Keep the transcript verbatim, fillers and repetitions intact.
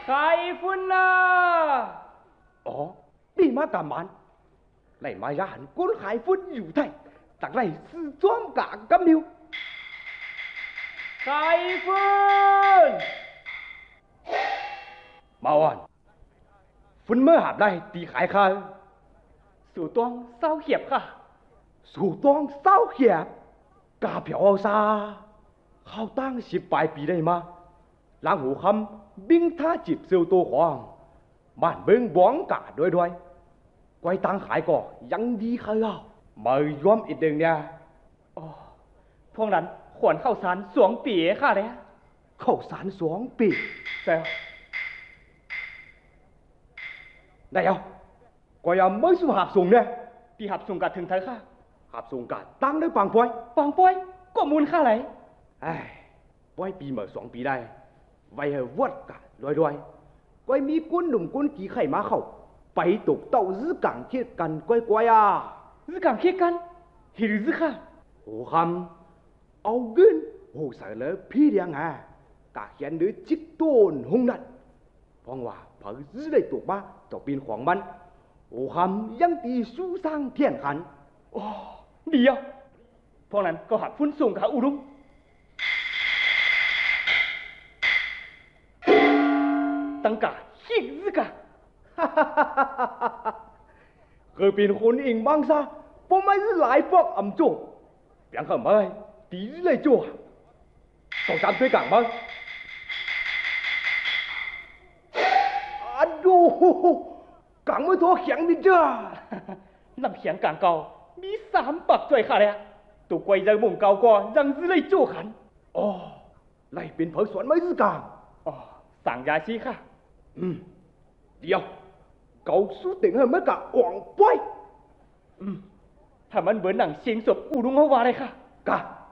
khai phun à ồ đi má tàm mán này mai ra hẳn cuốn khai phunอยู่thay tặng này sư xóm cả cấm điêu khai phun bảo ơn phun mới hạp đây tì khai khai sủ toang sao hiệpค่ะสู่ต้องเศร้าเขียบกาเผียวเอาซาเข้าตั้งสิบปลายปีได้มาล้างหูคำบิ้งท่าจิบเซลตัวของบ้านเบิ้งบ้องกาด้วยด้วยไกวตังขายก่อยังดีเคยเอามาย้อมอีกเดือนเนี่ยอ๋อพวกนั้นขวนเข้าสารสวงปีค่ะเลยเข้าสารสองปีเซลได้เอาก็ยังไม่สู้หับส่งเนี่ยปีหับส่งกัดถึงไทยค่ะหับส่งกาตั้งได้ปังปอยปองป้อยก็มูลค่าไหลไอ้ปอยปีเหมื่อสองปีได้ไว้ให้วัดกาด้วยด้วยก้อยมีกุ้นหนุ่มกุ้นกี่ไข่มาเข้าไปตกเต้าซื้อกังเทียดกันก้อยก้อยอ่ะซื้อกังเคียกันหิรือซื้อค่ะโอ้คำเอาเงินโอ้ใส่เลยพี่เดียงอ่ะกาเขียนหรือจิกต้นหงนั่นพองว่าเผอซื้อได้ตกมาต่อปีนของมันโอ้คำยังตีสู้สร้างเทียนขันโอ้ดีอ่ะพวกนั้นก็หักฟุ้นส่งขาอุรุมตั้งกาหิกซื้อกะเคยเป็นคนเองบ้างซะผมไม่ซื้อหลายพวกอ่ำโจ้เปียงเขาไม่ตีเลยโจ้ต้องจำด้วยกันบ้างอันดูกังไม่ทั่วเขียงดิจ้าลำเขียงกลางเก่ามีสามปักจ่วยค่ะเลยตัวกวยยังมุ่งเก่าก็ยังซื้อเลยจู่ขันอ๋อไล่เป็นเผอสวนไม่ซื้อกลางอ๋อสั่งยาชีค่ะอืมเดี๋ยวเกาสู้ติ่งให้ไม่กะอ่องป้อยอืมถ้ามันเบิร์นหนังเสียงศพอูรุงเขาว่าเลยค่ะกะ